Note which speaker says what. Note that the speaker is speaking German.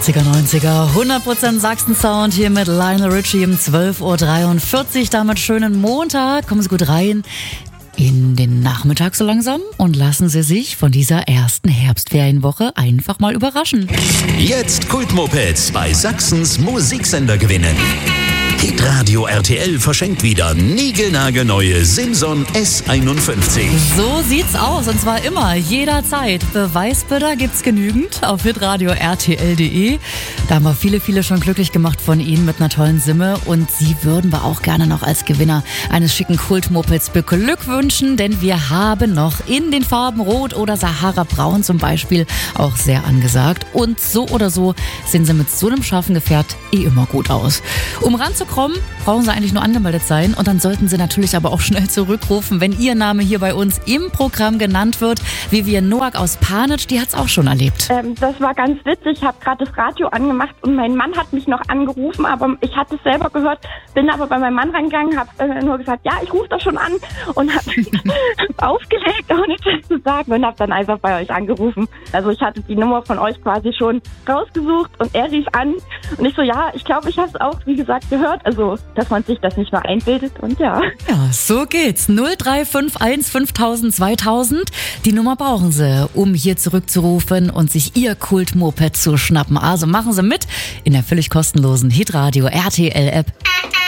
Speaker 1: 80er, 90er, 100% Sachsen-Sound hier mit Lionel Richie um 12.43 Uhr. Damit schönen Montag. Kommen Sie gut rein in den Nachmittag so langsam und lassen Sie sich von dieser ersten Herbstferienwoche einfach mal überraschen.
Speaker 2: Jetzt Kultmopeds bei Sachsens Musiksender gewinnen. Hitradio RTL verschenkt wieder niegelnagelneue Simson S51.
Speaker 1: So sieht's aus und zwar immer, jederzeit. Beweisbilder gibt's genügend auf hitradio rtl.de. Da haben wir viele schon glücklich gemacht von Ihnen mit einer tollen Simme und Sie würden wir auch gerne noch als Gewinner eines schicken Kultmopeds beglückwünschen, denn wir haben noch in den Farben Rot oder Sahara Braun zum Beispiel auch sehr angesagt und so oder so sehen Sie mit so einem scharfen Gefährt immer gut aus. Um ranzukommen, brauchen Sie eigentlich nur angemeldet sein und dann sollten Sie natürlich aber auch schnell zurückrufen, wenn Ihr Name hier bei uns im Programm genannt wird. Vivian Noack aus Panitsch, die hat's auch schon erlebt.
Speaker 3: Das war ganz witzig. Ich habe gerade das Radio angemacht und mein Mann hat mich noch angerufen, aber ich hatte es selber gehört, bin aber bei meinem Mann rangegangen, habe nur gesagt, ja, ich rufe doch schon an und habe aufgelegt, ohne das zu sagen und habe dann einfach bei euch angerufen. Also ich hatte die Nummer von euch quasi schon rausgesucht und er rief an und ich so, ja, ich glaube, ich habe es auch, wie gesagt, gehört. Also, dass man sich das nicht nur einbildet und ja.
Speaker 1: Ja, so geht's. 0351 5000 2000. Die Nummer brauchen Sie, um hier zurückzurufen und sich Ihr Kult-Moped zu schnappen. Also machen Sie mit in der völlig kostenlosen Hitradio RTL-App.